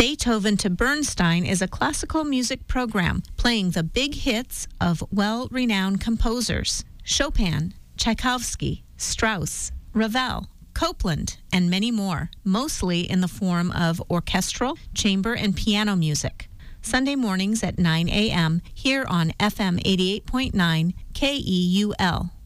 Beethoven to Bernstein is a classical music program playing the big hits of well-renowned composers: Chopin, Tchaikovsky, Strauss, Ravel, Copland, and many more, mostly in the form of orchestral, chamber, and piano music. Sunday mornings at 9 a.m. here on FM 88.9 KEUL.